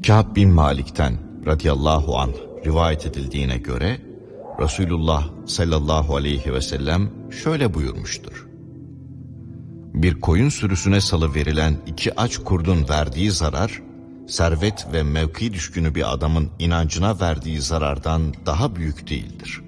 Kâb bin Malik'ten radıyallahu anh rivayet edildiğine göre Resulullah sallallahu aleyhi ve sellem şöyle buyurmuştur: Bir koyun sürüsüne salıverilen 2 aç kurdun verdiği zarar, servet ve mevki düşkünü bir adamın inancına verdiği zarardan daha büyük değildir.